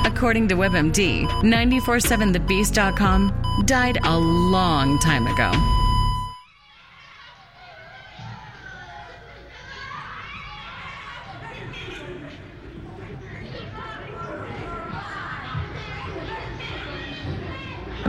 According to WebMD, 947thebeast.com died a long time ago.